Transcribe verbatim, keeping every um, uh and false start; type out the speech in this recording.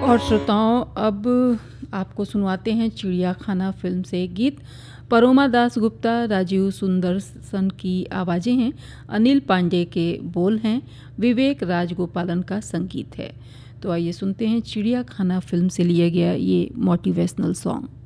और श्रोताओं, अब आपको सुनवाते हैं चिड़िया खाना फिल्म से एक गीत। परोमा दास गुप्ता, राजीव सुंदरसन की आवाज़ें हैं, अनिल पांडे के बोल हैं, विवेक राजगोपालन का संगीत है। तो आइए सुनते हैं चिड़िया खाना फिल्म से लिया गया ये मोटिवेशनल सॉन्ग।